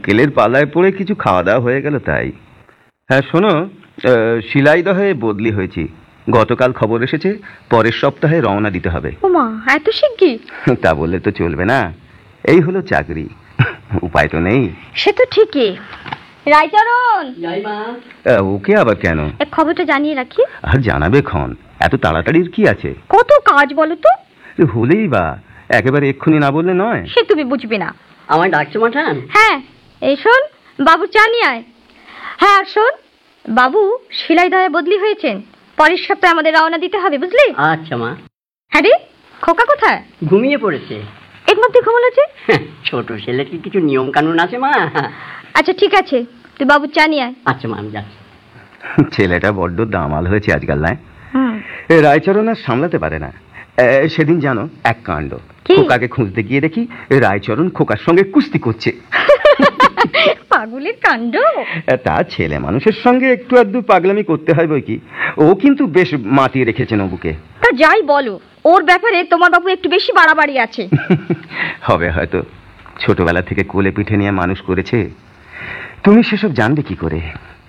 উকিলের পালায় পড়ে কিছু খাওয়া দাওয়া হয়ে গেল তাই। হ্যাঁ শোনো, শিলাইদহে বদলি হয়েছি। গতকাল খবর এসেছে পরের সপ্তাহে রওনা দিতে হবে। ওমা, এত শিগগির? তা বললে তো চলবে না, এই হলো চাকরি, উপায় তো নেই। সে তো ঠিকই। রায়চরণ, ওকে আবার কেন? এক খবরটা জানিয়ে রাখি। আর জানাবে ক্ষণ, এত তাড়াতাড়ির কি আছে? কত কাজ বলো তো। হলেই বা, একেবারে এক্ষুনি না বললে নয়। সে তুমি বুঝবে না। আমার ডাকছো মাঠান? হ্যাঁ, এই শোন, বাবু চা নিয়ে আয়। হ্যাঁ আর শোন, বাবু শিলাইদহে বদলি হয়েছেন, পরের সপ্তাহে আমাদের রওনা দিতে হবে, বুঝলি? আচ্ছা মা। হ্যাঁ রে, খোকা কোথায়? ঘুমিয়ে পড়েছে। এর মধ্যে ঘুমালোছে? ছোট ছেলের কি কিছু নিয়ম কানুন আছে মা? আচ্ছা ঠিক আছে, তুই বাবু চা নিয়ে আয়। আচ্ছা মা, আমি যাচ্ছি। ছেলেটা বড্ড দামাল হয়েছে আজকাল, নয়? রায়চরণ আর সামলাতে পারে না। সেদিন জানো এক কাণ্ড, খোকাকে খুঁজতে গিয়ে দেখি রায়চরণ খোকার সঙ্গে কুস্তি করছে। পাগলের কাণ্ড। তা ছেলে মানুষের সঙ্গে একটু আধটু পাগলামি করতে হয় বই কি, ও কিন্তু বেশ মাতিয়ে রেখেছেন অবুকে। তা যাই বলো, ওর ব্যাপারে তোমার বাবু একটু বেশি বাড়াবাড়ি আছে। হবে হয়তো, ছোটবেলা থেকে কোলে পিঠে নিয়ে মানুষ করেছে, তুমি সেসব জানবে কি করে?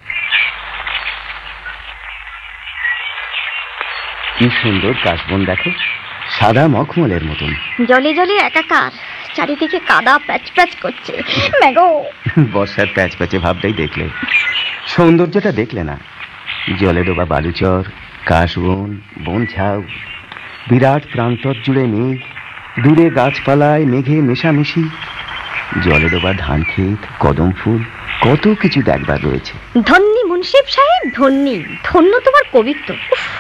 কি সুন্দর কাশবন দেখো, সাদা মখমলের মতন। জলে জলে একাকার, চারিদিকে কাদা প্যাচ প্যাচ করছে। ম্যাগো, বর্ষার প্যাচ প্যাচে ভাবটাই দেখলে, সৌন্দর্যটা দেখলে না? জলে ডোবা বালুচর, কাশবন, বন ঝাউ, বিরাট প্রান্তর জুড়ে মেঘ, দূরে গাছপালায় মেঘে মেশামেশি, জলে ডোবা ধান ক্ষেত, কদম ফুল, কত কিছু দেখবার রয়েছে। ধন্যী মুন্সিফ সাহেব, ধন্যী, ধন্য তোমার কবিত্ব।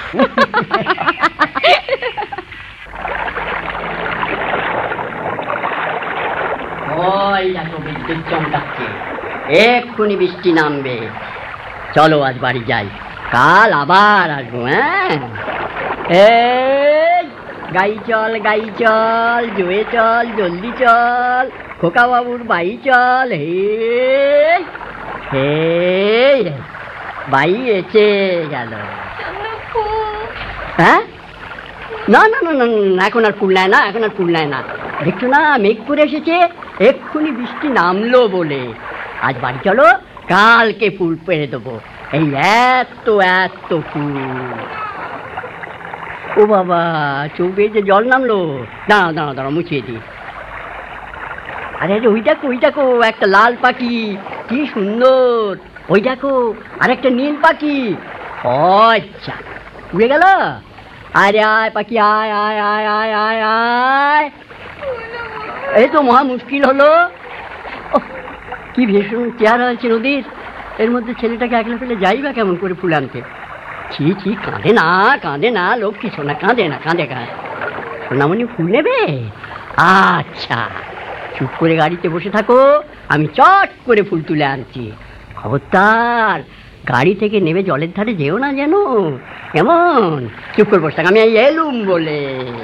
ওই দেখো বিদ্যুৎ চমকাচ্ছে, এক্ষুনি বৃষ্টি নামবে। চলো আজ বাড়ি যাই, কাল আবার আসবো। হ্যাঁ, গাই চল গাই চল, জুয়ে চল, জলদি চল, খোকা বাবুর বাড়ি চল। হে বাই এসে গেল। হ্যাঁ, না না না না, এখন আর ফুল নেয় না, এখন আর ফুল নেয় না। দেখছো না মেঘ করে এসেছে, এক্ষুনি বৃষ্টি নামলো বলে। আজ বাড়ি চলো, কালকে ফুল পেরে দেবো। এই এত এত ফুল। ও বাবা, চোখ বেয়ে যে জল নামলো। দাঁড়াও দাঁড়াও দাঁড়াও, মুছিয়ে দিই। আরে ওই দেখো, ওই দেখো একটা লাল পাখি, কি সুন্দর। ওই দেখো আর একটা নীল পাখি। আচ্ছা, উড়ে গেল। আরে আয় পাখি, আয় আয় আয় আয় আয় আয়। এই তো মহা মুশকিল হলো। কি ভীষণ চেহারা হয়েছে নদীর, এর মধ্যে ছেলেটাকে একলা ফেলে যাই বা কেমন করে ফুল আনতে? ছি ছি, কাঁদে না কাঁদে না, লক্ষ্মী সোনা কাঁদে না, কাঁদে কাঁদে। সোনামণি ফুল নেবে? আচ্ছা, চুপ করে গাড়িতে বসে থাকো, আমি চট করে ফুল তুলে আনছি। খবরদার গাড়ি থেকে নেমে জলের ধারে যেও না যেন, কেমন? চুপ করে বসে থাক, আমি এলুম বলে।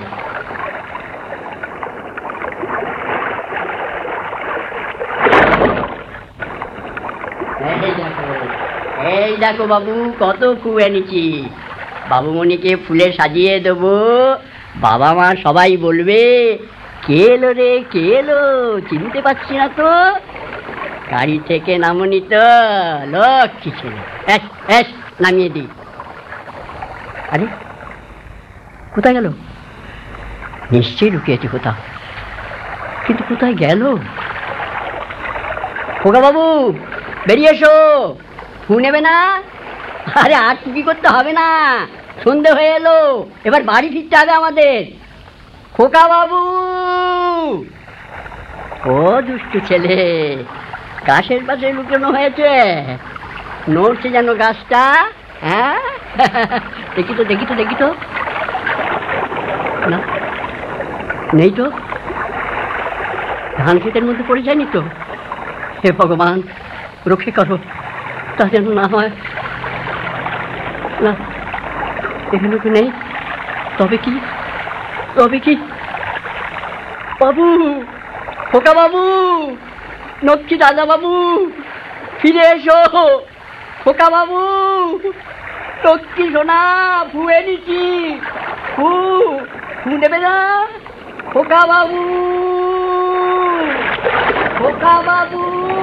এই দেখো বাবু, কত ফুল এনেছি। বাবুমণিকে ফুলে সাজিয়ে দেবো, বাবা মা সবাই বলবে কে এলো রে, কে এলো, চিনতে পারছি না তো। গাড়ি থেকে নামনি তো, লক্ষ্মী ছেলে। নামিয়ে দিই। আরে কোথায় গেল? নিশ্চয়ই লুকিয়েছে কোথাও, কিন্তু কোথায় গেল? খোকা বাবু, বেরিয়ে এসো, ফুল নেবে না? আরে আর টুকি করতে হবে না, সন্ধে হয়ে এলো, এবার বাড়ি ফিরতে হবে আমাদের। খোকা বাবু, ও দুষ্টু ছেলে, গাছের পাশে লুকানো হয়েছে, নড়ছে যেন গাছটা। হ্যাঁ, দেখি তো দেখি তো দেখি তো, না নেই তো, ধান ক্ষেতের মধ্যে পড়ে যায়নি তো? হে ভগবান, রক্ষে করো, তা যেন না হয়। না, এখানে তো নেই। তবে কি, তবে কি? বাবু, খোকা বাবু, লক্ষ্মী দাদা বাবু, ফিরে এসো। খোকা বাবু, লক্ষ্মী সোনা, ফু এনেছি, ফু নেবে না? খোকা বাবু, খোকা বাবু।